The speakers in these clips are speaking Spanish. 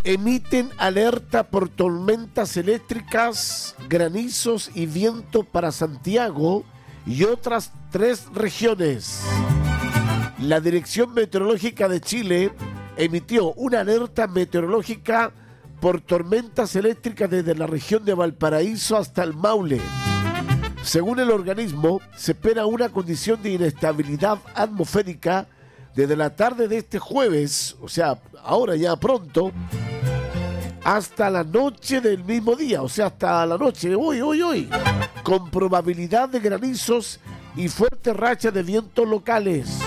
Emiten alerta por tormentas eléctricas, granizos y viento para Santiago y otras 3 regiones. La Dirección Meteorológica de Chile emitió una alerta meteorológica por tormentas eléctricas desde la región de Valparaíso hasta el Maule. Según el organismo, se espera una condición de inestabilidad atmosférica desde la tarde de este jueves, o sea, ahora ya pronto, hasta la noche del mismo día, o sea, hasta la noche de hoy, con probabilidad de granizos y fuertes rachas de vientos locales.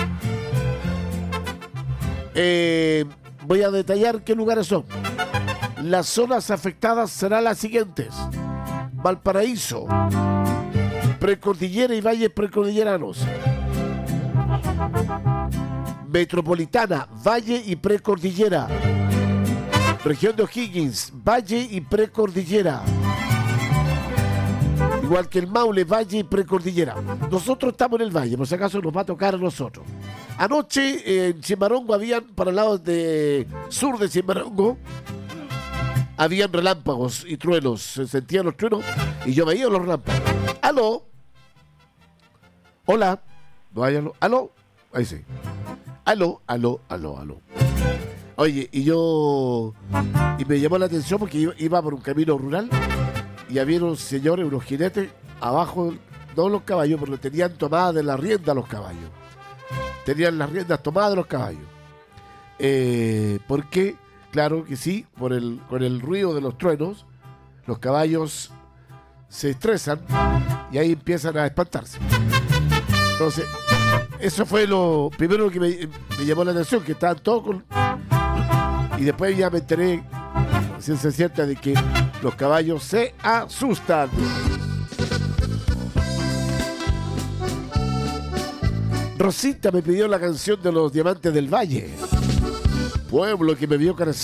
Voy a detallar qué lugares son. Las zonas afectadas serán las siguientes: Valparaíso, Precordillera y valles precordilleranos, Metropolitana, Valle y Precordillera, región de O'Higgins, Valle y Precordillera, igual que el Maule, Valle y Precordillera. Nosotros estamos en el Valle, por si acaso nos va a tocar a nosotros. Anoche en Chimbarongo habían, para el lado de sur de Chimbarongo, habían relámpagos y truenos, se sentían los truenos y yo veía los relámpagos. ¿Aló? Hola. No hay aló. ¿Aló? Ahí sí. Aló. Oye, y me llamó la atención porque iba por un camino rural y había unos señores, unos jinetes, abajo, no los caballos, pero tenían tomadas de la rienda los caballos. Tenían las riendas tomadas de los caballos. ¿Por qué? Claro que sí, con el ruido de los truenos, los caballos se estresan y ahí empiezan a espantarse. Entonces, eso fue lo primero que me llamó la atención, que estaban todos con... Y después ya me enteré, ciencia cierta, de que los caballos se asustan. Rosita me pidió la canción de los Diamantes del Valle. Pueblo que me vio carecer